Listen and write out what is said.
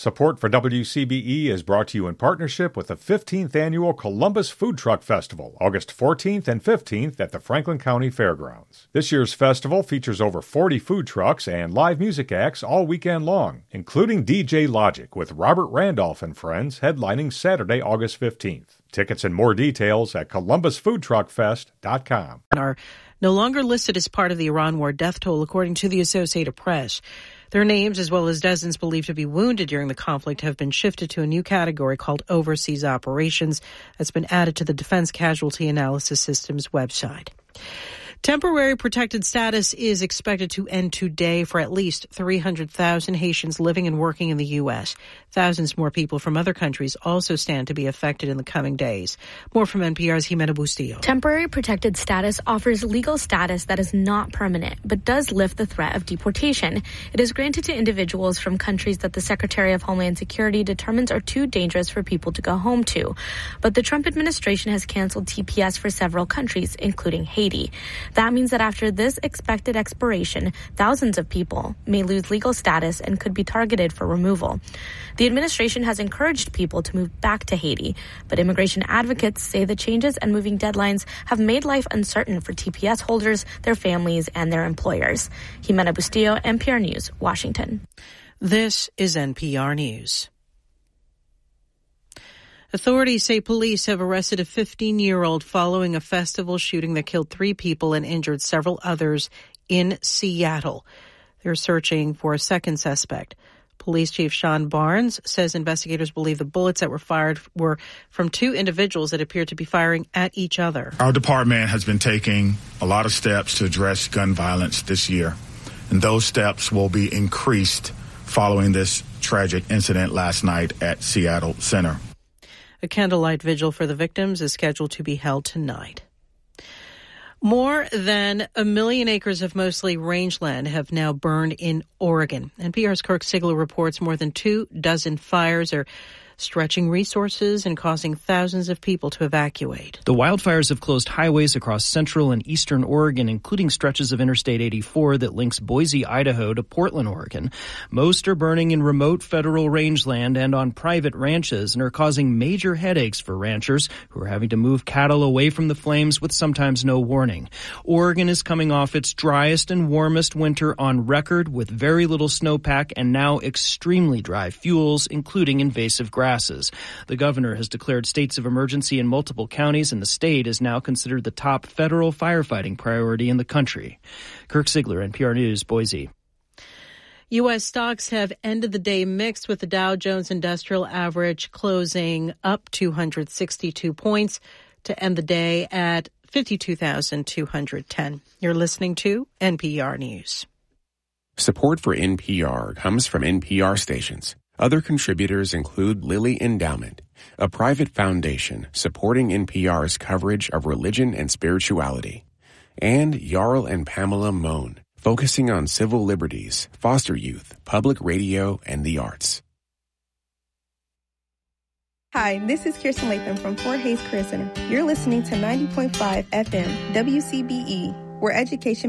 Support for WCBE is brought to you in partnership with the 15th Annual Columbus Food Truck Festival, August 14th and 15th at the Franklin County Fairgrounds. This year's festival features over 40 food trucks and live music acts all weekend long, including DJ Logic with Robert Randolph and Friends headlining Saturday, August 15th. Tickets and more details at columbusfoodtruckfest.com. Are no longer listed as part of the Iran war death toll, according to the Associated Press. Their names, as well as dozens believed to be wounded during the conflict, have been shifted to a new category called Overseas Operations that's been added to the Defense Casualty Analysis System's website. Temporary protected status is expected to end today for at least 300,000 Haitians living and working in the U.S. Thousands more people from other countries also stand to be affected in the coming days. More from NPR's Jimena Bustillo. Temporary protected status offers legal status that is not permanent, but does lift the threat of deportation. It is granted to individuals from countries that the Secretary of Homeland Security determines are too dangerous for people to go home to. But the Trump administration has canceled TPS for several countries, including Haiti. That means that after this expected expiration, thousands of people may lose legal status and could be targeted for removal. The administration has encouraged people to move back to Haiti, but immigration advocates say the changes and moving deadlines have made life uncertain for TPS holders, their families, and their employers. Jimena Bustillo, NPR News, Washington. This is NPR News. Authorities say police have arrested a 15-year-old following a festival shooting that killed 3 people and injured several others in Seattle. They're searching for a second suspect. Police Chief Sean Barnes says investigators believe the bullets that were fired were from 2 individuals that appeared to be firing at each other. Our department has been taking a lot of steps to address gun violence this year, and those steps will be increased following this tragic incident last night at Seattle Center. A candlelight vigil for the victims is scheduled to be held tonight. More than 1 million acres of mostly rangeland have now burned in Oregon. NPR's Kirk Sigler reports more than 24 fires are stretching resources and causing thousands of people to evacuate. The wildfires have closed highways across central and eastern Oregon, including stretches of Interstate 84 that links Boise, Idaho to Portland, Oregon. Most are burning in remote federal rangeland and on private ranches and are causing major headaches for ranchers who are having to move cattle away from the flames with sometimes no warning. Oregon is coming off its driest and warmest winter on record with very little snowpack and now extremely dry fuels, including invasive grasses. The governor has declared states of emergency in multiple counties, and the state is now considered the top federal firefighting priority in the country. Kirk Sigler, NPR News, Boise. U.S. stocks have ended the day mixed, with the Dow Jones Industrial Average closing up 262 points to end the day at 52,210. You're listening to NPR News. Support for NPR comes from NPR stations. Other contributors include Lilly Endowment, a private foundation supporting NPR's coverage of religion and spirituality, and Jarl and Pamela Mohn, focusing on civil liberties, foster youth, public radio, and the arts. Hi, this is Kirsten Latham from Fort Hays Career Center. You're listening to 90.5 FM WCBE, where education